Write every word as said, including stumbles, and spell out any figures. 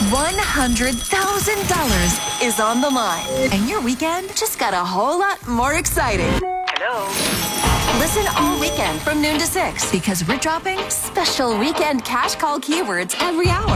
one hundred thousand dollars is on the line. And your weekend just got a whole lot more exciting. Hello? Listen all weekend from noon to six because we're dropping special weekend cash call keywords every hour.